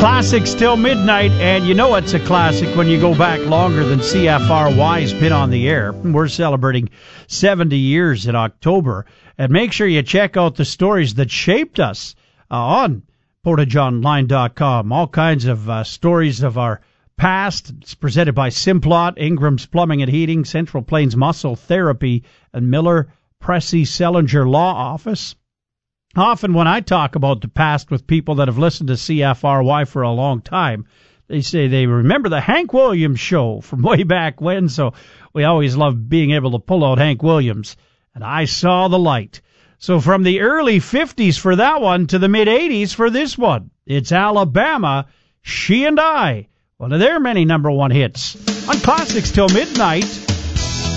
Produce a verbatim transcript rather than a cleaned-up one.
Classics till midnight, and you know it's a classic when you go back longer than C F R Y's been on the air. We're celebrating seventy years in October, and make sure you check out the stories that shaped us uh, on portage online dot com. All kinds of uh, stories of our past. It's presented by Simplot, Ingram's Plumbing and Heating, Central Plains Muscle Therapy, and Miller Pressey Sellinger Law Office. Often when I talk about the past with people that have listened to C F R Y for a long time, they say they remember the Hank Williams show from way back when, so we always love being able to pull out Hank Williams. And I Saw the Light. So from the early fifties for that one to the mid-eighties for this one, it's Alabama, She and I, one of their many number one hits on Classics till midnight.